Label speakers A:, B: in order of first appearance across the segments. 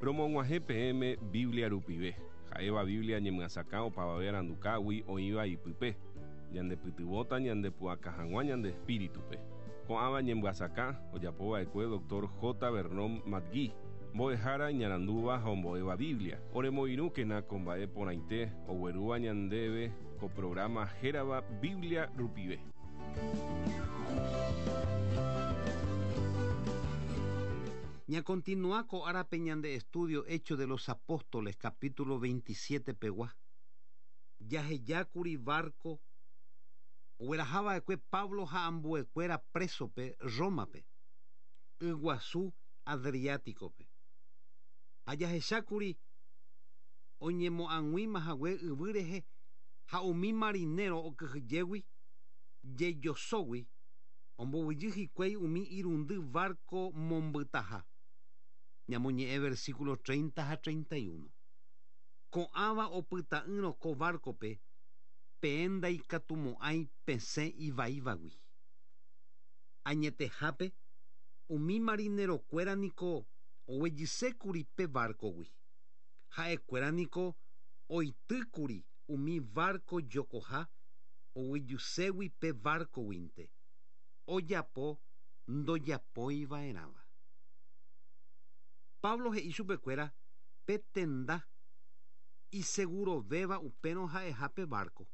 A: Promog̃uahẽ peẽme Biblia rupive. Ha'éva Biblia ñemyasaka opavave arandukágui oĩva ipype. Ñandepytyvõta ñandepu'aka hag̃ua ñande espíritupe. Ko'ãva ñembyasaka ojapova'ekue Dr. J. Vernon McGee. Mbo'ehára ñarandúva ha ombo'éva Biblia. Oremoirũkena ko mba'e porãite oguerúva ñandéve ko programa hérava Biblia rupive.
B: Ña continúa ko árape ñande estudio Hechos de los Apóstoles capítulo 27 pegua. Jahejákuri barco oguerahava'ekue Pablo ha ambuekuéra présope Rómape, Yguasu Adriáticope. Ajahechákuri oñemo'ãguimahague yvy rehe ha umi marinero okyhyjégui jejosógui ombovyjy hikuái umi irundy barco mombytaha. Ñamoñe'ẽ versículo 30 ha 31. Ko'ãva opyta'ỹrõ ko barcope peẽ ndaikatumo'ãi pesẽ ivaívagui. Añetehápe umi marinerokuéra niko oguejysékuri pe barcogui. Ha'ekuéra niko oitýkuri umi barco jokoha oguejységui pe barcoguínte. Ojapo ndojapóiva'erãva. Pablo he'i chupekuéra pe tenda isegurovéva upérõ ha'eha pe barco.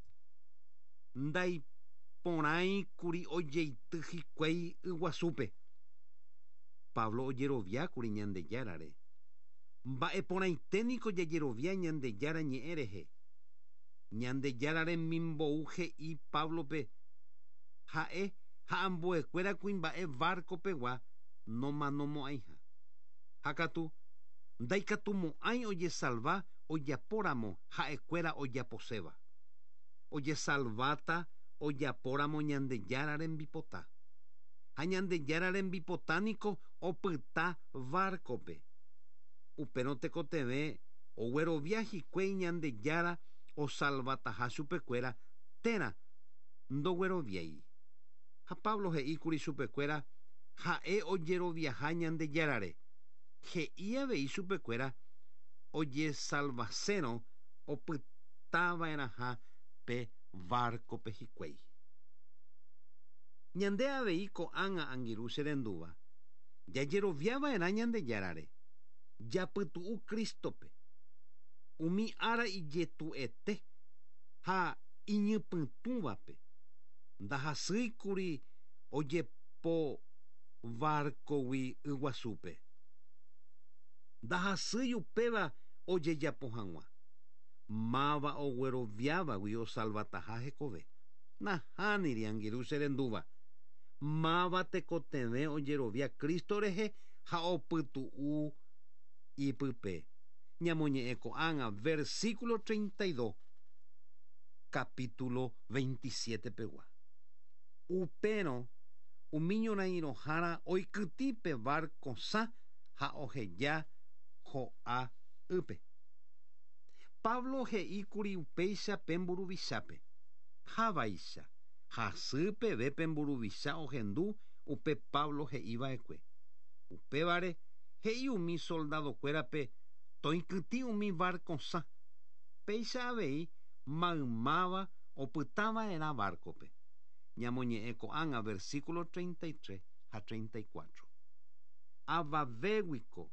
B: Ndaiporãikuri ojeity hikuái Yguasúpe. Pablo ojeroviákuri Ñandejárare. Mba'eporãiténiko jajerovia Ñandejára ñe'ẽ rehe. Ñandejárare mimbou he'i Pablope ha'e ha ambuekuéra kuimba'e barco pegua nomanomo'ãiha. Hakatu ndaikatumo'ãi ojesalva ojapóramo ha'ekuéra ojaposéva. Ojesalváta ojapóramo Ñandejára rembipota. Ha Ñandejára rembipotániko opyta barcope. Upérõ tekotevẽ oguerovia hikuái Ñandejára osalvataha chupekuéra térã ndogueroviái. Ha Pablo he'íkuri chupekuéra ha'e ojeroviaha Ñandejárare. He'i avei chupekuéra ojesalvasérõ opytava'erãha pe barcope hikuái. Ñande avei ko'ág̃a angirũ che rendúva jajeroviava'erã Ñandejárare japytu'u Kristope umi ára ijetu'ete ha iñipytũvape ndahasýikuri ojepo barcogui Yguasúpe. Ndahasýi upéva ojejapo hag̃ua. Máva ogueroviávagui osalvataha hekove. Nahániri angirũ che rendúva. Máva tekotevẽ ojerovia Kristo rehe ha opytu'u ipype. Ñamoñe'ẽ ko'ág̃a versículo 32 capítulo 27 pegua. Upérõ umi ñorairõhára oikytĩ pe barco sã ha oheja ho'a ype. Pablo he'íkuri upéicha pe mburuvichápe. Havaicha hasy peve pe mburuvicha ohendu upe Pablo he'íva'ekue. Upévare he'i umi soldadokuérape toikytĩ umi barco sã. Péicha avei maymáva opytava'erã barcope. Ñamoñe'ẽ ko'ág̃a versículo 33 ha 34. Avavéguiko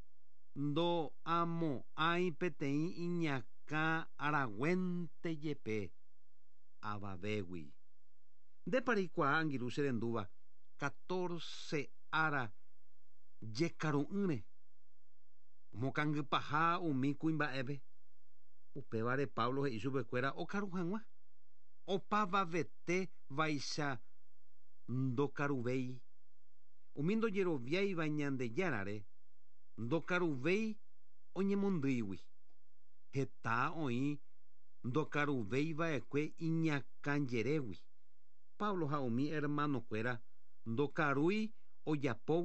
B: ndo'amo'ãi peteĩ iñakã arag̃uénte jepe. Avavégui. Ndépa reikuaa angirũ che rendúva 14 ára jekaru'ỹre. Mokangypaha umi kuimba'épe. Upévare Pablo he'i chupekuéra okaru hag̃ua. Opavavete vaicha ndokaruvéi. Umi ndojeroviáiva Ñandejárare ndokaruvéi oñemondýigui. Heta oĩ ndokaruvéiva'ekue iñakãjerégui. Pablo ha umi hermanokuéra ndokarúi ojapógui